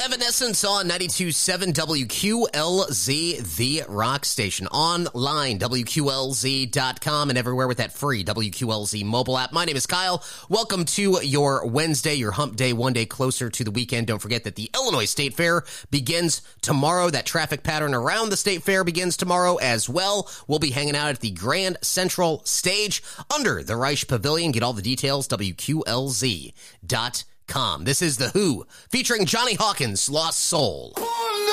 Evanescence on 92.7 WQLZ, the rock station. Online, WQLZ.com, and everywhere with that free WQLZ mobile app. My name is Kyle. Welcome to your Wednesday, your hump day, one day closer to the weekend. Don't forget that the Illinois State Fair begins tomorrow. That traffic pattern around the State Fair begins tomorrow as well. We'll be hanging out at the Grand Central Stage under the Reich Pavilion. Get all the details, WQLZ.com. This is The Who, featuring Johnny Hawkins' Lost Soul.